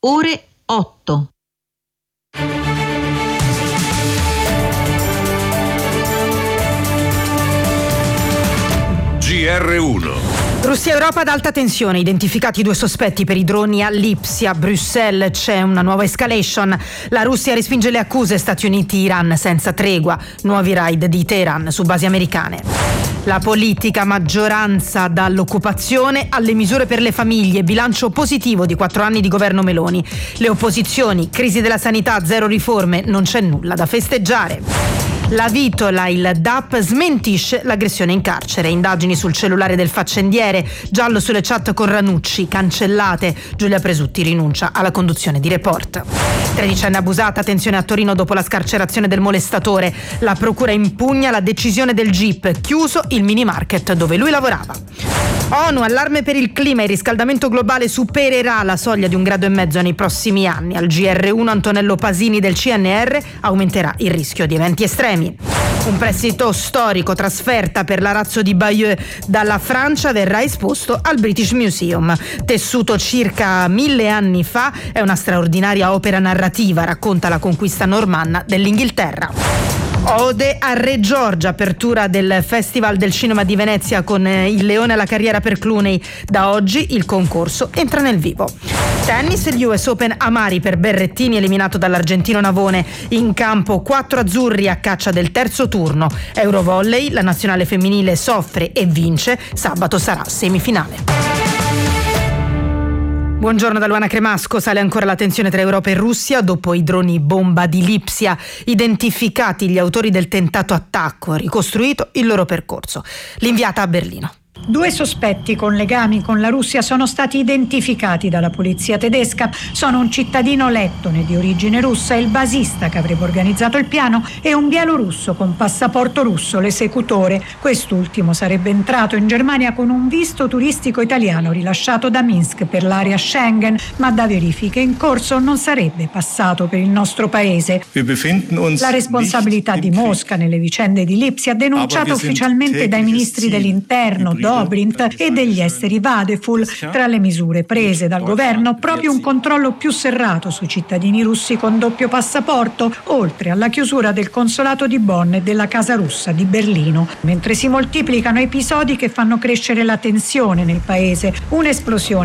ore 8. GR1. Russia e Europa ad alta tensione, identificati 2 sospetti per i droni a Lipsia. A Bruxelles c'è una nuova escalation. La Russia respinge le accuse, Stati Uniti e Iran senza tregua. Nuovi raid di Teheran su basi americane. La politica, maggioranza dall'occupazione alle misure per le famiglie, bilancio positivo di 4 anni di governo Meloni. Le opposizioni, crisi della sanità, 0 riforme, non c'è nulla da festeggiare. La Vitola, il DAP, smentisce l'aggressione in carcere. Indagini sul cellulare del faccendiere, giallo sulle chat con Ranucci, cancellate. Giulia Presutti rinuncia alla conduzione di Report. 13enne abusata, attenzione a Torino dopo la scarcerazione del molestatore. La procura impugna la decisione del GIP, chiuso il mini market dove lui lavorava. ONU, allarme per il clima, il riscaldamento globale supererà la soglia di 1,5 gradi nei prossimi anni. Al GR1 Antonello Pasini del CNR aumenterà il rischio di eventi estremi. Un prestito storico, trasferta per l'arazzo di Bayeux dalla Francia, verrà esposto al British Museum. Tessuto circa 1000 anni fa, è una straordinaria opera narrativa, racconta la conquista normanna dell'Inghilterra. Ode a Re Giorgia, apertura del Festival del Cinema di Venezia con Il Leone alla carriera per Clooney. Da oggi il concorso entra nel vivo. Tennis, gli US Open Amari per Berrettini, eliminato dall'argentino Navone. In campo 4 azzurri a caccia del terzo turno. Eurovolley, la nazionale femminile soffre e vince, sabato sarà semifinale. Buongiorno da Luana Cremasco. Sale ancora la tensione tra Europa e Russia dopo i droni bomba di Lipsia. Identificati gli autori del tentato attacco, ricostruito il loro percorso. L'inviata a Berlino. 2 sospetti con legami con la Russia sono stati identificati dalla polizia tedesca. Sono un cittadino lettone di origine russa, il basista che avrebbe organizzato il piano, e un bielorusso con passaporto russo, l'esecutore. Quest'ultimo sarebbe entrato in Germania con un visto turistico italiano rilasciato da Minsk per l'area Schengen, ma da verifiche in corso non sarebbe passato per il nostro paese. La responsabilità di Mosca nelle vicende di Lipsia, denunciata ufficialmente dai ministri dell'interno Dobrindt e degli esteri Vadeful. Tra le misure prese dal governo, proprio un controllo più serrato sui cittadini russi con doppio passaporto, oltre alla chiusura del consolato di Bonn e della Casa Russa di Berlino. Mentre si moltiplicano episodi che fanno crescere la tensione nel paese, un'esplosione